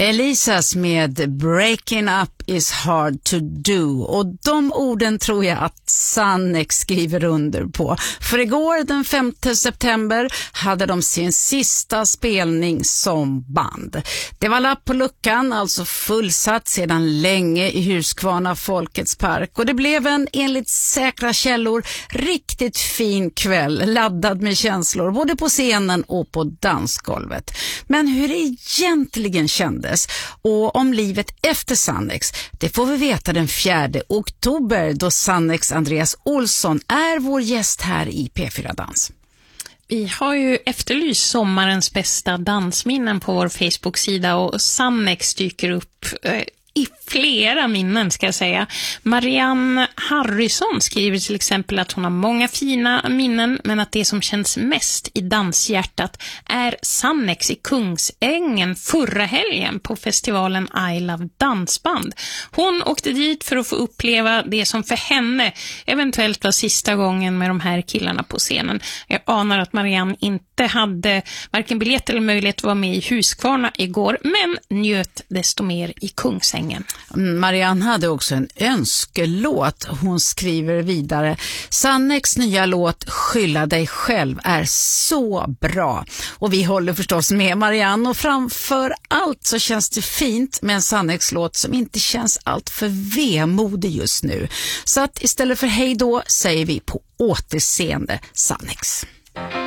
Elisas med Breaking Up is hard to do, och de orden tror jag att Sannex skriver under på. För igår den 5 september hade de sin sista spelning som band. Det var lapp på luckan, alltså fullsatt sedan länge i Huskvarna Folkets park, och det blev en, enligt säkra källor, riktigt fin kväll, laddad med känslor både på scenen och på dansgolvet. Men hur det egentligen kändes och om livet efter Sannex, det får vi veta den 4 oktober då Sannex Andreas Olsson är vår gäst här i P4 Dans. Vi har ju efterlyst sommarens bästa dansminnen på vår Facebook-sida, och Sannex dyker upp i flera minnen, ska jag säga. Marianne Harrison skriver till exempel att hon har många fina minnen, men att det som känns mest i danshjärtat är Sannex i Kungsängen förra helgen på festivalen I Love Dansband. Hon åkte dit för att få uppleva det som för henne eventuellt var sista gången med de här killarna på scenen. Jag anar att Marianne inte hade varken biljett eller möjlighet att vara med i Huskvarna igår, men njöt desto mer i Kungsängen. Marianne hade också en önskelåt. Hon skriver vidare: Sannex nya låt Skylla dig själv är så bra. Och vi håller förstås med Marianne, och framför allt så känns det fint med en Sannex-låt som inte känns allt för vemodig just nu. Så att istället för hej då säger vi på återseende, Sannex.